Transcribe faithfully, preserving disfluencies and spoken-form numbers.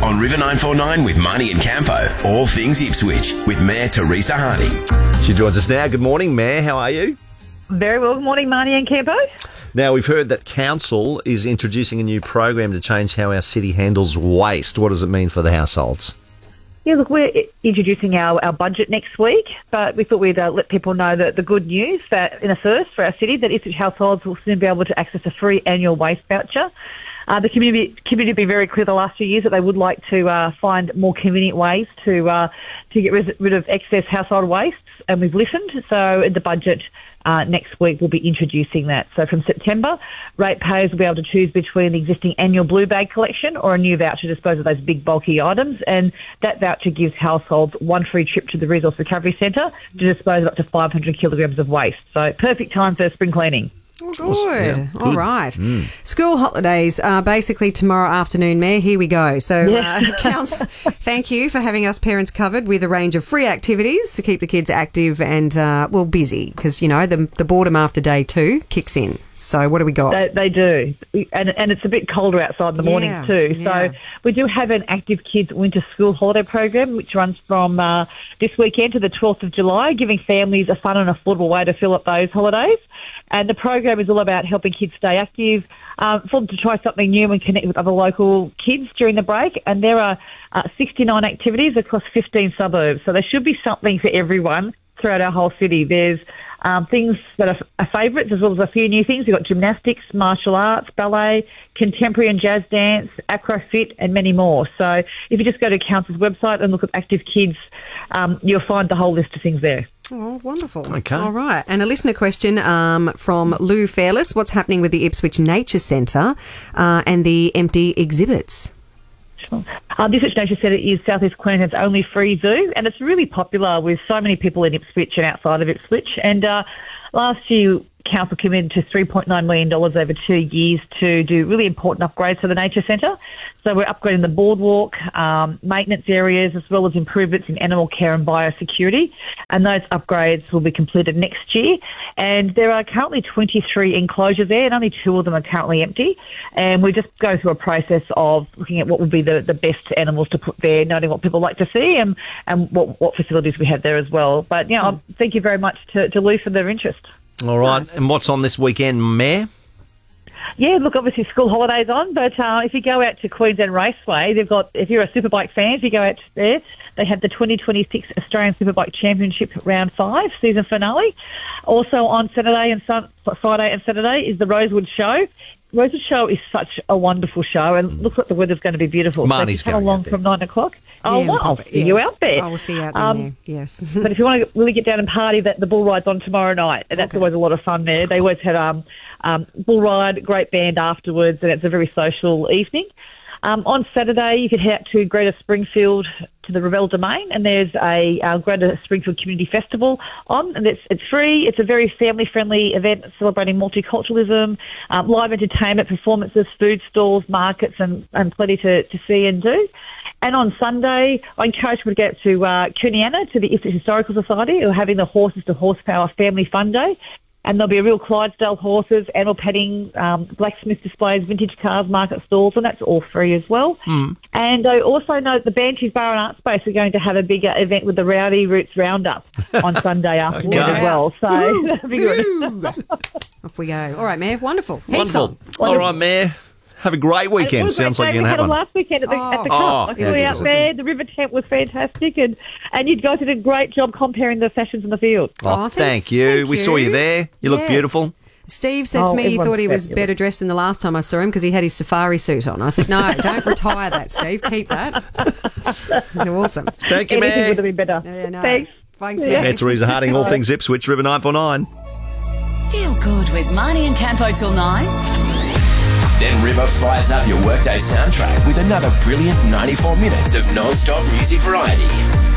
On River nine four nine with Marnie and Campo, all things Ipswich, with Mayor Teresa Harding. She joins us now. Good morning, Mayor. How are you? Very well. Good morning, Marnie and Campo. Now, we've heard that Council is introducing a new program to change how our city handles waste. What does it mean for the households? Yeah, look, we're introducing our, our budget next week, but we thought we'd uh, let people know that the good news that in a first for our city, that Ipswich households will soon be able to access a free annual waste voucher. Uh, the community community have been very clear the last few years that they would like to uh, find more convenient ways to uh, to get rid, rid of excess household wastes, and we've listened. So in the budget uh, next week, we'll be introducing that. So from September, ratepayers will be able to choose between the existing annual blue bag collection or a new voucher to dispose of those big bulky items, and that voucher gives households one free trip to the Resource Recovery Centre to dispose of up to five hundred kilograms of waste. So perfect time for spring cleaning. Oh, good. Yeah, All good. right. Mm. School holidays are basically tomorrow afternoon, Mayor. Here we go. So, Yeah. uh, Council, thank you for having us parents covered with a range of free activities to keep the kids active and, uh, well, busy because, you know, the, the boredom after day two kicks in. So what do we got? They, they do. And, and it's a bit colder outside in the Yeah, mornings too. yeah. So we do have an Active Kids Winter School Holiday program, which runs from uh, this weekend to the twelfth of July, giving families a fun and affordable way to fill up those holidays. And the program is all about helping kids stay active, um, for them to try something new and connect with other local kids during the break. And there are uh, sixty-nine activities across fifteen suburbs. So there should be something for everyone throughout our whole city. There's um, things that are, are favourites as well as a few new things. We've got gymnastics, martial arts, ballet, contemporary and jazz dance, acrofit and many more. So if you just go to Council's website and look at Active Kids, um, you'll find the whole list of things there. Oh, wonderful. Okay. All right. And a listener question um, from Lou Fairless. What's happening with the Ipswich Nature Centre uh, and the empty exhibits? Uh, the Ipswich Nature Centre is South East Queensland's only free zoo, and it's really popular with so many people in Ipswich and outside of Ipswich. And uh, last year, Council committed to three point nine million dollars over two years to do really important upgrades to the Nature Centre. So we're upgrading the boardwalk, um, maintenance areas, as well as improvements in animal care and biosecurity. And those upgrades will be completed next year. And there are currently twenty-three enclosures there, and only two of them are currently empty. And we just go through a process of looking at what would be the, the best animals to put there, noting what people like to see and, and what, what facilities we have there as well. But, yeah, mm. thank you very much to, to Lou for their interest. All right. Nice. And what's on this weekend, Mayor? Yeah, look, obviously school holidays on, but uh, if you go out to Queensland Raceway, they've got, if you're a Superbike fan, if you go out there, they have the twenty twenty-six Australian Superbike Championship Round five season finale. Also on Saturday and sun, Friday and Saturday is the Rosewood Show. Rosewood Show is such a wonderful show, and looks like the weather's going to be beautiful. Marnie's so come going along out there. from nine o'clock. Oh, Yeah, well, I'll pop- see yeah. you out there. I will see you out there, Um, Mayor. Yes. But if you want to really get down and party, that the bull ride's on tomorrow night, and that's Okay. always a lot of fun there. They always have um, um, bull ride, great band afterwards, and it's a very social evening. Um, on Saturday, you could head out to Greater Springfield to the Ravel Domain, and there's a uh, Greater Springfield Community Festival on, and it's it's free. It's a very family-friendly event celebrating multiculturalism, um, live entertainment, performances, food stalls, markets, and, and plenty to, to see and do. And on Sunday, I encourage people to go to uh, Cuniana, to the Ipswich Historical Society, who are having the Horses to Horsepower Family Fun Day. And there'll be a real Clydesdale horses, animal petting, um, blacksmith displays, vintage cars, market stalls, and that's all free as well. Mm. And I also know that the Banshees Bar and Art Space are going to have a bigger event with the Rowdy Roots Roundup on Sunday afternoon Okay. as well. So that'll be good. Off we go. All right, Mayor. Wonderful. Heaps Wonderful. on. All right, Mayor. Have a great weekend. It was a Sounds great like day. you're We going to had have a one. last weekend at the, Oh. at the Oh, Cup. I yes, flew it out was there. The river tent was fantastic, and, and you guys did a great job comparing the fashions in the field. Oh, Oh, thank thanks. you. Thank we saw you you. there. You look Yes. beautiful. Steve said Oh, to me he everyone's thought he was fabulous. better dressed than the last time I saw him because he had his safari suit on. I said, no, don't retire that, Steve. Keep that. You're awesome. Thank you, Anything Mayor. would have been better. Yeah, no. Thanks. Thanks, Yeah. Mayor. Mayor Teresa Harding, all things Ipswich, River nine four nine. Feel good with Marnie and Campo till nine. Then River fires up your workday soundtrack with another brilliant ninety-four minutes of non-stop music variety.